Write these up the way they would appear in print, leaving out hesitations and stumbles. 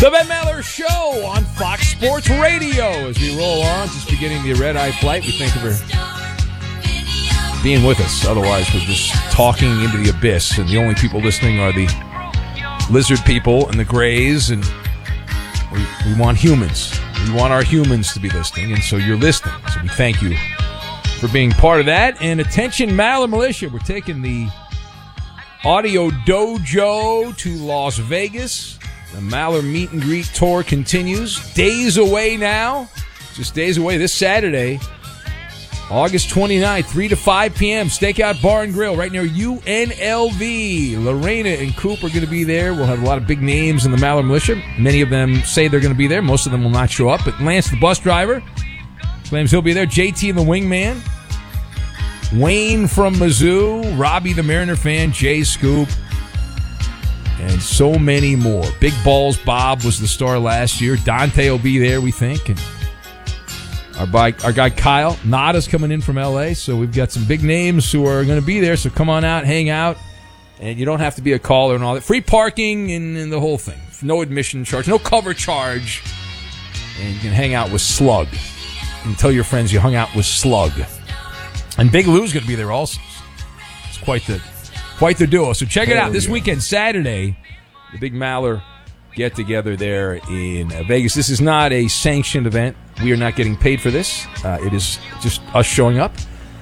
The Ben Maller Show on Fox Sports Radio. As we roll on, just beginning the red-eye flight, we thank you for being with us. Otherwise, we're just talking into the abyss, and the only people listening are the lizard people and the grays, and we want humans. We want our humans to be listening, and so you're listening. So we thank you for being part of that. And attention, Maller Militia, we're taking the Audio Dojo to Las Vegas. The Maller Meet and Greet Tour continues. Days away now. Just days away. This Saturday, August 29th, 3 to 5 p.m., Stakeout Bar and Grill right near UNLV. Lorena and Coop are going to be there. We'll have a lot of big names in the Maller Militia. Many of them say they're going to be there. Most of them will not show up. But Lance, the bus driver, claims he'll be there. JT, the wingman. Wayne from Mizzou. Robbie, the Mariner fan. Jay Scoop. And so many more. Big Balls Bob was the star last year. Dante will be there, we think. And our guy Kyle Nada's coming in from L.A., so we've got some big names who are going to be there. So come on out, hang out. And you don't have to be a caller and all that. Free parking and the whole thing. No admission charge, no cover charge. And you can hang out with Slug. And tell your friends you hung out with Slug. And Big Lou's going to be there also. It's quite the duo. So check it out. This weekend, Saturday, the Big Maller get-together there in Vegas. This is not a sanctioned event. We are not getting paid for this. It is just us showing up.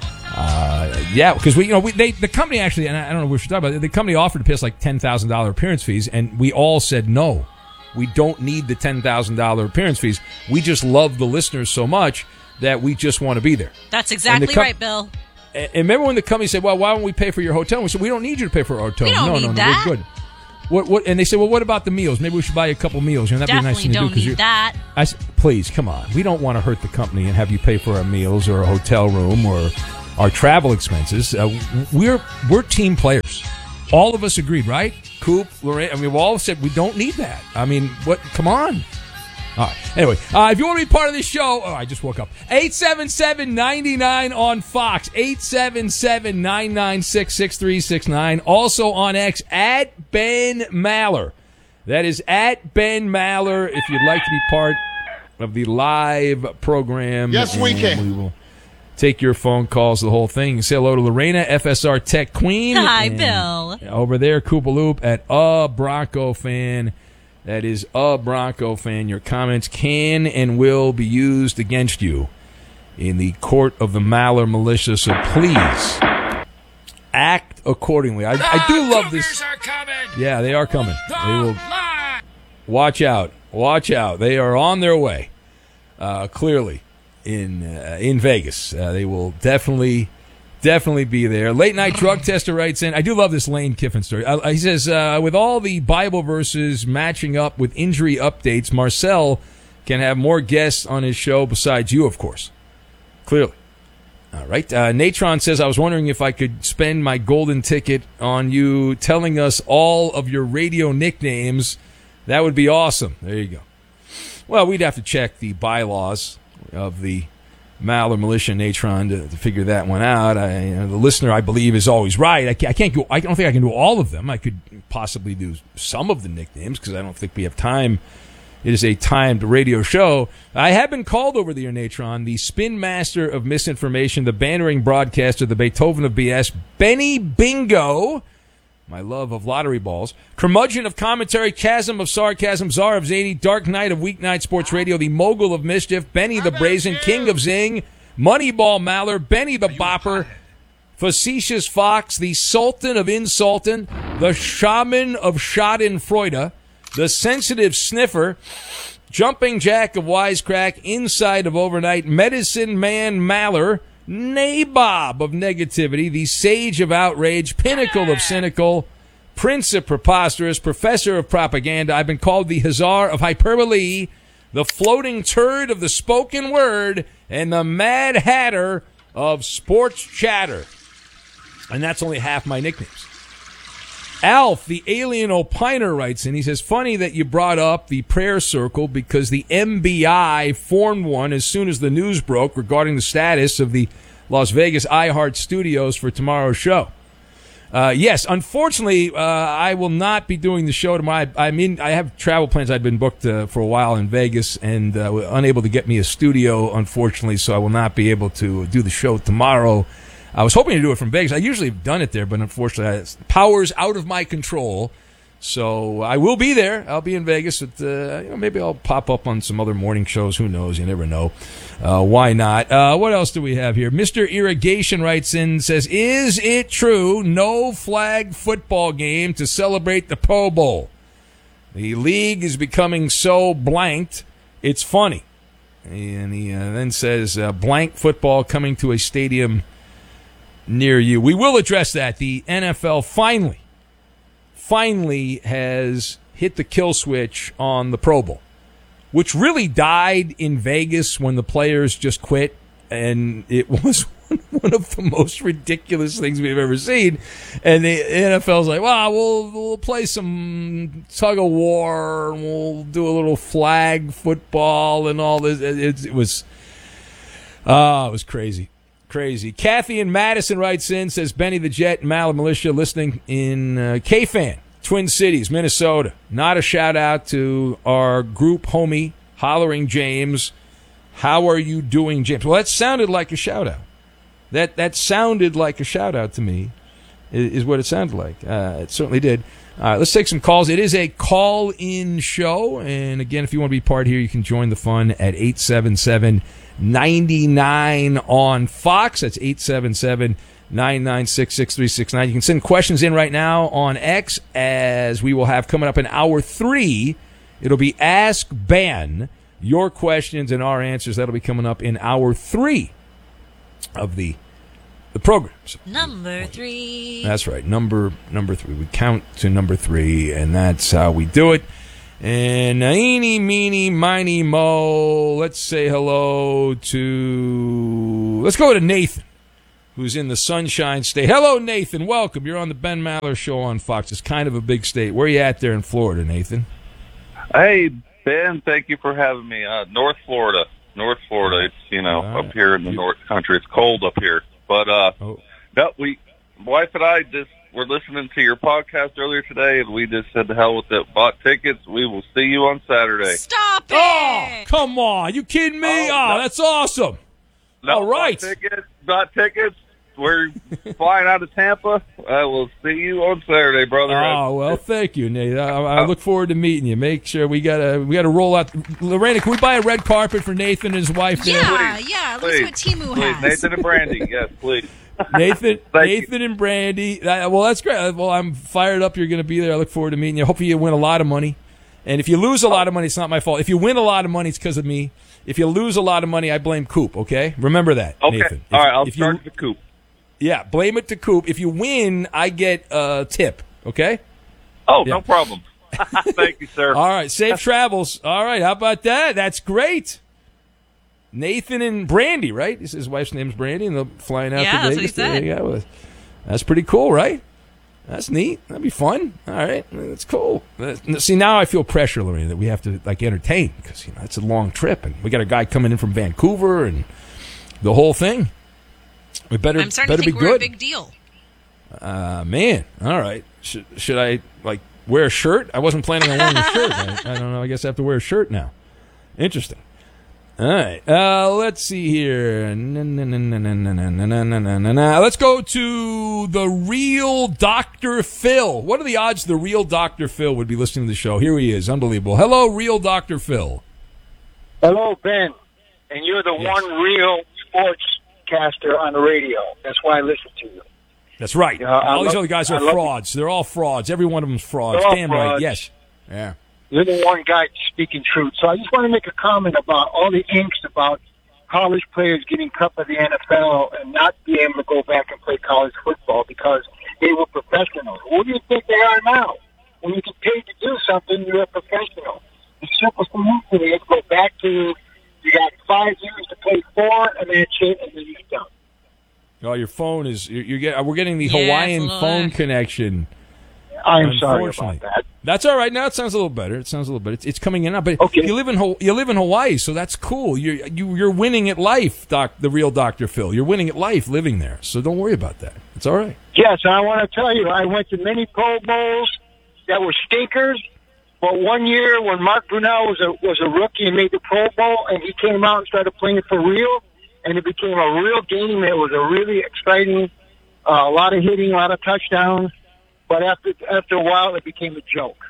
Because the company actually, and I don't know what we should talk about it, the company offered to pay us like $10,000 appearance fees, and we all said no. We don't need the $10,000 appearance fees. We just love the listeners so much that we just want to be there. That's exactly right, Bill. And remember when the company said, well, why don't we pay for your hotel? And we said, we don't need you to pay for our hotel. We don't need that. We're good. What? And they said, well, what about the meals? Maybe we should buy you a couple meals. That'd be a nice thing to do. Definitely don't need that. I said, please, come on. We don't want to hurt the company and have you pay for our meals or a hotel room or our travel expenses. We're team players. All of us agreed, right? Coop, Lorraine. We all said we don't need that. What? Come on. All right. Anyway, if you want to be part of this show, I just woke up. 877-99 on Fox. 877-996-6369. Also on X, at Ben Maller. That is at Ben Maller if you'd like to be part of the live program. Yes, we can. We will take your phone calls, the whole thing. Say hello to Lorena, FSR Tech Queen. Hi, Bill. Over there, Koopaloop at A Bronco Fan. That is a Bronco fan. Your comments can and will be used against you in the court of the Maller Militia, so please act accordingly. I do love this. Are coming. Yeah, they are coming. They will. Watch out. Watch out. They are on their way, clearly, in Vegas. They will definitely be there. Late Night Drug Tester writes in, I do love this Lane Kiffin story. He says, with all the Bible verses matching up with injury updates, Marcel can have more guests on his show besides you, of course. Clearly. All right. Natron says, I was wondering if I could spend my golden ticket on you telling us all of your radio nicknames. That would be awesome. There you go. Well, we'd have to check the bylaws of the Maller Militia Natron to figure that one out. The listener, I believe, is always right. I can't go. I don't think I can do all of them. I could possibly do some of the nicknames because I don't think we have time. It is a timed radio show. I have been called over the air, Natron, the spin master of misinformation, the bantering broadcaster, the Beethoven of BS, Benny Bingo, my love of lottery balls, curmudgeon of commentary, chasm of sarcasm, czar of zany, dark knight of weeknight sports radio, the mogul of mischief, Benny the brazen, king of zing, Moneyball Maller, Benny the bopper, facetious fox, the sultan of insultin, the shaman of schadenfreude, the sensitive sniffer, jumping jack of wisecrack, inside of overnight, medicine man Maller, nabob of negativity, the sage of outrage, pinnacle of cynical, prince of preposterous, professor of propaganda. I've been called the Hazar of hyperbole, the floating turd of the spoken word, and the Mad Hatter of sports chatter. And that's only half my nicknames. Alf, the alien opiner, writes in. He says, funny that you brought up the prayer circle because the MBI formed one as soon as the news broke regarding the status of the Las Vegas iHeart Studios for tomorrow's show. Yes, unfortunately, I will not be doing the show tomorrow. I have travel plans. I've been booked for a while in Vegas and unable to get me a studio, unfortunately, so I will not be able to do the show tomorrow. I was hoping to do it from Vegas. I usually have done it there, but unfortunately, power's out of my control. So I will be there. I'll be in Vegas. Maybe I'll pop up on some other morning shows. Who knows? You never know. Why not? What else do we have here? Mr. Irrigation writes in, says, is it true no flag football game to celebrate the Pro Bowl? The league is becoming so blanked, it's funny. And he then says, blank football coming to a stadium near you. We will address that. The NFL finally has hit the kill switch on the Pro Bowl, which really died in Vegas when the players just quit, and it was one of the most ridiculous things we've ever seen. And the NFL's like, well, we'll play some tug of war, and we'll do a little flag football and all this. It was crazy. Crazy. Kathy in Madison writes in, says, Benny the Jet and Mallet Militia listening in K-Fan, Twin Cities, Minnesota. Not a shout-out to our group homie, Hollering James. How are you doing, James? Well, that sounded like a shout-out. That sounded like a shout-out to me, is what it sounded like. It certainly did. All right, let's take some calls. It is a call-in show. And, again, if you want to be part here, you can join the fun at 877-99 on Fox. That's 877-996-6369. You can send questions in right now on X, as we will have coming up in hour 3. It'll be Ask Ben, your questions and our answers. That'll be coming up in hour 3 of the program. So, number 3. That's right, number 3. We count to number 3, and that's how we do it. And eeny, meeny, miny, mo. Let's say hello to... Let's go to Nathan, who's in the Sunshine State. Hello, Nathan. Welcome. You're on the Ben Maller Show on Fox. It's kind of a big state. Where are you at there in Florida, Nathan? Hey, Ben. Thank you for having me. North Florida. It's, up here in the North Country. It's cold up here. But, wife and I were listening to your podcast earlier today, and we just said, to hell with it, bought tickets. We will see you on Saturday. Stop it! Oh, come on. You kidding me? Oh, that's awesome. No, all right. Bought tickets. We're flying out of Tampa. I will see you on Saturday, brother. Oh, well, thank you, Nate. I look forward to meeting you. Make sure we gotta roll out. Lorena, can we buy a red carpet for Nathan and his wife there? Yeah. Let's see what Timu has. Nathan and Brandy, yes, please. Nathan and Brandy. Well, that's great. Well, I'm fired up. You're going to be there. I look forward to meeting you. Hopefully you win a lot of money. And if you lose a lot of money, it's not my fault. If you win a lot of money, it's because of me. If you lose a lot of money, I blame Coop, okay? Remember that, okay. Nathan. All right, I'll charge the Coop. Yeah, blame it to Coop. If you win, I get a tip, okay? Oh, yeah. No problem. Thank you, sir. All right, safe travels. All right, how about that? That's great. Nathan and Brandy, right? His wife's name's Brandy, and they're flying out to Vegas. That's what he said. Yeah, that's pretty cool, right? That's neat. That'd be fun. All right, that's cool. See, now I feel pressure, Lorena, that we have to entertain, because it's a long trip, and we got a guy coming in from Vancouver, and the whole thing. We better. I'm starting to think we're a big deal. Man, all right. Should I wear a shirt? I wasn't planning on wearing a shirt. I don't know. I guess I have to wear a shirt now. Interesting. All right. Let's see here. Let's go to the real Dr. Phil. What are the odds the real Dr. Phil would be listening to the show? Here he is. Unbelievable. Hello, real Dr. Phil. Hello, Ben. And you're the one real sportscaster on the radio. That's why I listen to you. That's right. All these other guys are frauds. They're all frauds. Every one of them's frauds. Damn right. Yes. Yeah. You're the one guy speaking truth. So I just want to make a comment about all the angst about college players getting cut by the NFL and not being able to go back and play college football because they were professionals. What do you think they are now? When you get paid to do something, you're a professional. The simple solution is go back to, you got 5 years to play 4, and that's it, and then you're done. Oh, your phone is, we're getting the Hawaiian phone connection. I'm sorry about that. That's all right. Now it sounds a little better. It's coming in now. But okay. you live in Hawaii, so that's cool. You're winning at life, the real Dr. Phil. You're winning at life living there. So don't worry about that. It's all right. Yes, I want to tell you, I went to many Pro Bowls that were stinkers. But one year when Mark Brunell was a rookie and made the Pro Bowl, and he came out and started playing for real, and it became a real game. It was a really exciting, a lot of hitting, a lot of touchdowns. But after a while, it became a joke.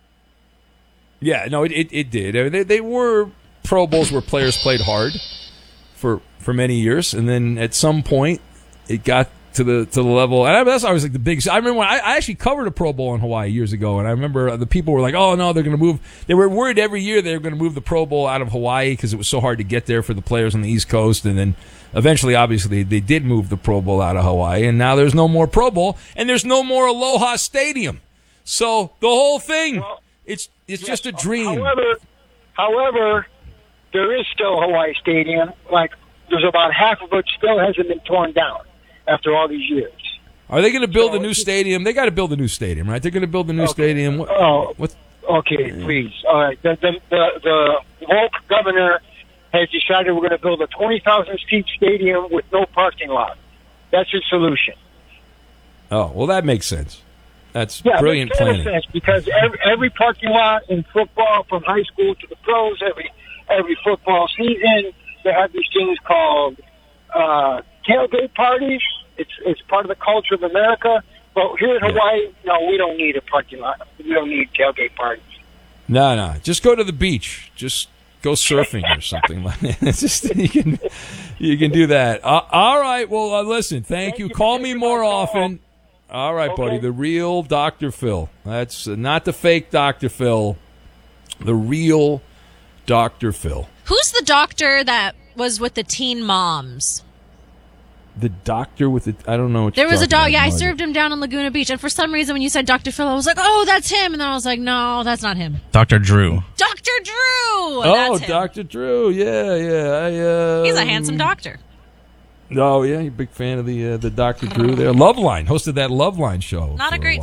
Yeah, no, it did. I mean, they were Pro Bowls where players played hard for many years, and then at some point, it got to the level. And that's always like the biggest. I remember when I actually covered a Pro Bowl in Hawaii years ago, and I remember the people were like, "Oh no, they're going to move." They were worried every year they were going to move the Pro Bowl out of Hawaii because it was so hard to get there for the players on the East Coast, and then. Eventually, obviously, they did move the Pro Bowl out of Hawaii, and now there's no more Pro Bowl, and there's no more Aloha Stadium. So the whole thing, it's just a dream. However, there is still Hawaii Stadium. Like, there's about half of it still hasn't been torn down after all these years. Are they going to build a new stadium? They got to build a new stadium, right? They're going to build a new stadium. Okay, please. All right. The woke governor has decided we're going to build a 20,000-seat stadium with no parking lot. That's his solution. Oh, well, that makes sense. That's brilliant planning. Sense because every parking lot in football, from high school to the pros, every football season, they have these things called tailgate parties. It's part of the culture of America. But here in Hawaii, no, we don't need a parking lot. We don't need tailgate parties. No. Just go to the beach. Just go surfing or something like that. It's just you can do that. All right. Well, listen. Thank you. Call me more often. All right, buddy. The real Dr. Phil. That's not the fake Dr. Phil. The real Dr. Phil. Who's the doctor that was with the teen moms? The doctor with the I don't know. What there was a dog. Yeah, I served him down on Laguna Beach, and for some reason, when you said Dr. Phil, I was like, "Oh, that's him," and then I was like, "No, that's not him." Dr. Drew. Dr. Drew. Oh, Dr. Drew. Yeah. He's a handsome doctor. Oh yeah, you're a big fan of the Dr. Drew there. Loveline hosted that Loveline show. Not a great